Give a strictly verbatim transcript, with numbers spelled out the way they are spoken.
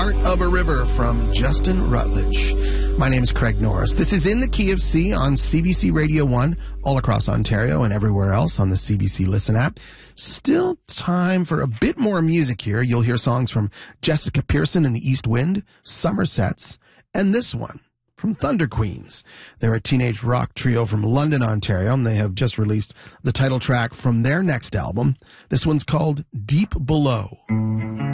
Heart of a River from Justin Rutledge. My name is Craig Norris. This is In the Key of C on C B C Radio one, all across Ontario and everywhere else on the C B C Listen app. Still time for a bit more music here. You'll hear songs from Jessica Pearson and the East Wind, Somersets, and this one from Thunder Queens. They're a teenage rock trio from London, Ontario, and they have just released the title track from their next album. This one's called Deep Below.